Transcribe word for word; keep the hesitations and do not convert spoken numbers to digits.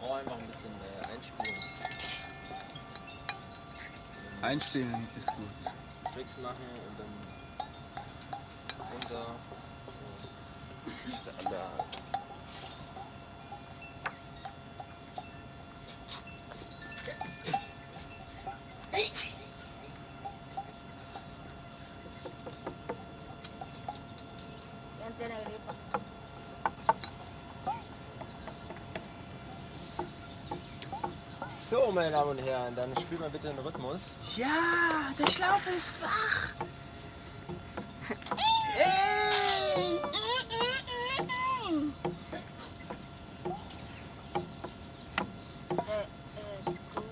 brauche einfach ein bisschen äh, einspielen. Einspielen ist gut. Tricks machen und dann runter. So. Standard. So, meine Damen und Herren, dann spielen wir bitte den Rhythmus. Ja, der Schlaufe ist wach. Hey!